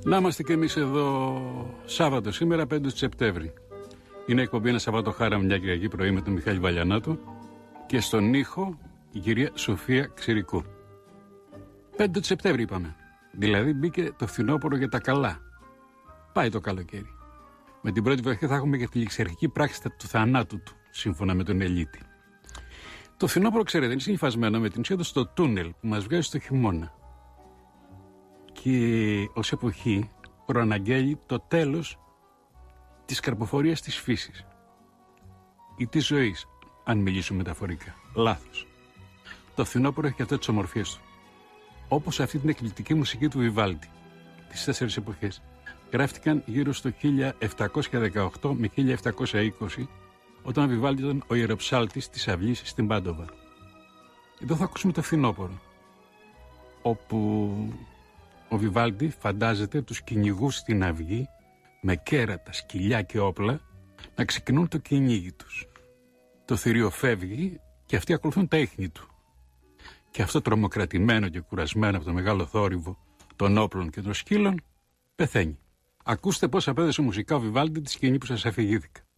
Να είμαστε και εμείς εδώ Σάββατο σήμερα, 5 του Σεπτέμβρη. Είναι εκπομπή ένα Σαββάτο χάρα μια Κυριακή πρωί με τον Μιχάλη Βαλιανάτο και στον ήχο η κυρία Σοφία Ξηρικού. 5 του Σεπτέμβρη είπαμε. Δηλαδή μπήκε το φθινόπωρο για τα καλά. Πάει το καλοκαίρι. Με την πρώτη βροχή θα έχουμε και τη ληξιαρχική πράξη του θανάτου του, σύμφωνα με τον Ελίτη. Το φθινόπωρο, ξέρετε, είναι συμφασμένο με την ουσία στο τούνελ που μας βγάζει στο χειμώνα. Και ως εποχή προαναγγέλει το τέλος της καρποφορίας της φύσης ή της ζωής, αν μιλήσουμε μεταφορικά. Λάθος. Το φθινόπωρο έχει και αυτές τις ομορφίες του. Όπως αυτή την εκπληκτική μουσική του Βιβάλντι, τις 4 εποχές, γράφτηκαν γύρω στο 1718 με 1720, όταν ο Βιβάλντι ήταν ο ιεροψάλτης της αυλής στην Πάντοβα. Εδώ θα ακούσουμε το φθινόπωρο, όπου ο Βιβάλντι φαντάζεται τους κυνηγούς στην αυγή με κέρατα, σκυλιά και όπλα να ξεκινούν το κυνήγι τους. Το θηρίο φεύγει και αυτοί ακολουθούν τα ίχνη του. Και αυτό τρομοκρατημένο και κουρασμένο από το μεγάλο θόρυβο των όπλων και των σκύλων πεθαίνει. Ακούστε πώς απέδωσε μουσικά ο Βιβάλντι τη σκηνή που σας αφηγήθηκα.